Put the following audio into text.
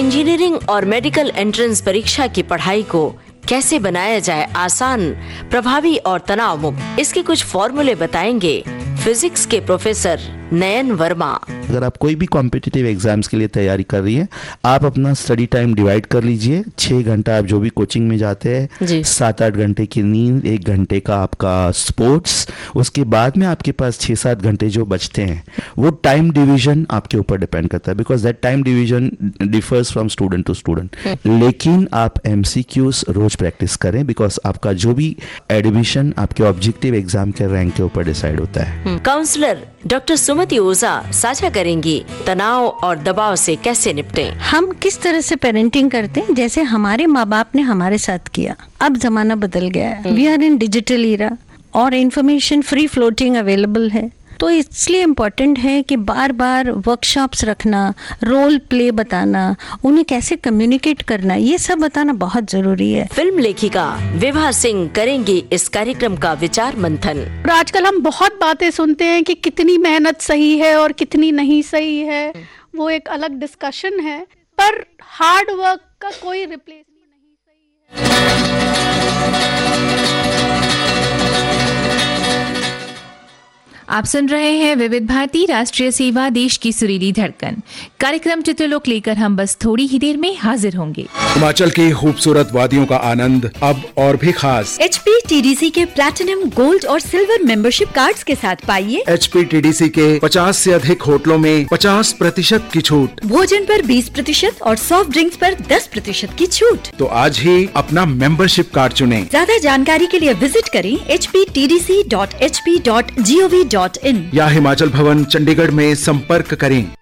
Engineering और medical entrance परीक्षा की पढ़ाई को कैसे बनाया जाए आसान, प्रभावी और तनाव मुक्त, इसके कुछ फॉर्मूले बताएंगे फिजिक्स के प्रोफेसर नयन वर्मा। अगर आप कोई भी कॉम्पिटिटिव एग्जाम्स के लिए तैयारी कर रही है, आप अपना स्टडी टाइम डिवाइड कर लीजिए। 6 घंटा आप जो भी कोचिंग में जाते हैं, 7-8 घंटे की नींद, 1 घंटे का आपका स्पोर्ट्स, उसके बाद में आपके पास 6-7 घंटे जो बचते हैं, वो टाइम डिवीजन आपके ऊपर डिपेंड करता है, because that time division differs from student to student. लेकिन आप MCQs रोज प्रैक्टिस करें, बिकॉज आपका जो भी एडमिशन आपके ऑब्जेक्टिव एग्जाम के रैंक के ऊपर डिसाइड होता है। काउंसलर डॉक्टर सुमति ओझा साझा करेंगी तनाव और दबाव से कैसे निपटें। हम किस तरह से पेरेंटिंग करते हैं, जैसे हमारे माँ बाप ने हमारे साथ किया। अब जमाना बदल गया है, we are in digital Ira और इंफॉर्मेशन फ्री फ्लोटिंग अवेलेबल है। तो इसलिए इम्पोर्टेंट है कि बार बार वर्कशॉप्स रखना, रोल प्ले बताना, उन्हें कैसे कम्युनिकेट करना, ये सब बताना बहुत जरूरी है। फिल्म लेखिका विभा सिंह करेंगी इस कार्यक्रम का विचार मंथन। और आजकल हम बहुत बातें सुनते हैं कि कितनी मेहनत सही है और कितनी नहीं सही है, वो एक अलग डिस्कशन है, पर हार्ड वर्क का कोई रिप्लेस नहीं है। आप सुन रहे हैं विविध भारती राष्ट्रीय सेवा, देश की सुरीली धड़कन। कार्यक्रम चित्रलोक लेकर हम बस थोड़ी ही देर में हाजिर होंगे। हिमाचल की खूबसूरत वादियों का आनंद अब और भी खास। HPTDC के प्लैटिनम, गोल्ड और सिल्वर मेंबरशिप कार्ड्स के साथ पाइए HPTDC के 50 से अधिक होटलों में 50% की छूट, भोजन पर 20% और सॉफ्ट ड्रिंक्स पर 10% की छूट। तो आज ही अपना मेंबरशिप कार्ड चुनें। ज्यादा जानकारी के लिए विजिट करें hptdc.hp.gov.in या हिमाचल भवन चंडीगढ़ में संपर्क करें।